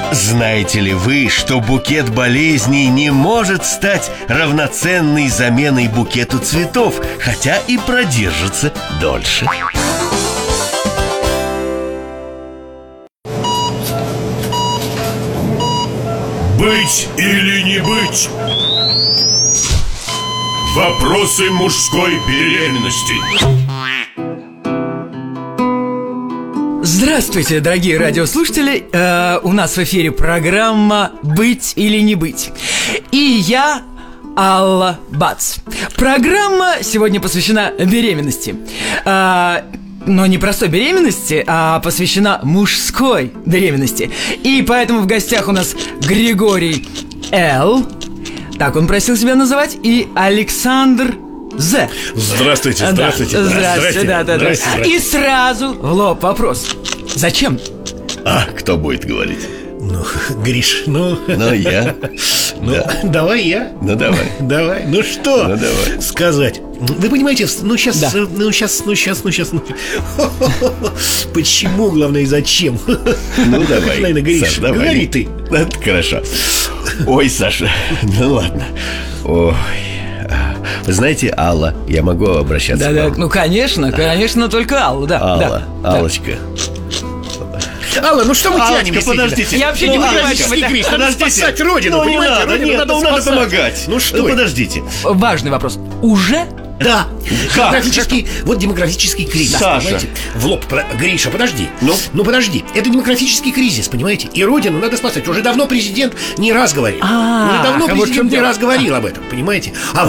Знаете ли вы, что букет болезней не может стать равноценной заменой букету цветов, хотя и продержится дольше? Быть или не быть? Вопросы мужской беременности. Здравствуйте, дорогие радиослушатели. У нас в эфире программа «Быть или не быть». И я, Алла Бац. Программа сегодня посвящена беременности. Но не простой беременности, а посвящена мужской беременности. И поэтому в гостях у нас Григорий Л. Так он просил себя называть. И Александр З. Здравствуйте, здравствуйте. Здравствуйте, да. И сразу в лоб вопрос. Зачем? А кто будет говорить? Ну, Гриш, я. Да. Давай я. Ну, давай. Давай. Ну что давай. сказать? Вы понимаете, сейчас. Почему, главное, и зачем? Ну, давай. Ладно, Гриш, Саш, давай. говори ты. Это хорошо. Ой, Саша, ну ладно. Ой. Вы знаете, Алла, я могу обращаться к вам? Ну, конечно, только Алла, да. Алла, Аллочка. Алла, ну что мы тянем? Аллочка, подождите. Я вообще не понимаю, что вы... Гриш, надо спасать родину, Ну, не понимаете? надо, Родину нет, надо спасать. помогать. Ну что? Подождите. Важный вопрос. Уже? Да. Как? Демографический кризис, Саша. понимаете? В лоб, Гриша, подожди. Ну, подожди. Это демографический кризис, понимаете? И родину надо спасать. Уже давно президент не раз говорил. Уже давно президент не раз говорил об этом, понимаете? А